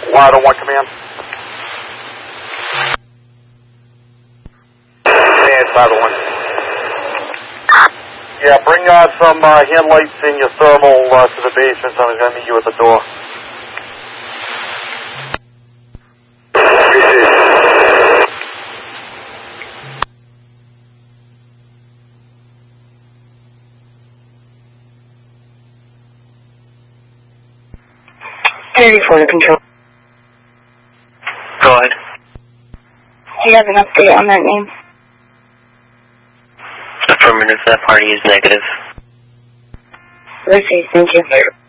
Lotto 1 command. And Lotto 1. Yeah, bring some hand lights in your thermal to the basement. Someone's going to meet you at the door. For the control. Go ahead. Do you have an update on that name? Affirmative, that party is negative. Let's see, thank you.